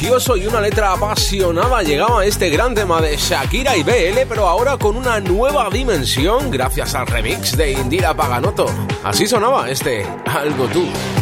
precioso y una letra apasionada llegaba este gran tema de Shakira y BL, pero ahora con una nueva dimensión gracias al remix de Indira Paganotto. Así sonaba este Algo Tú.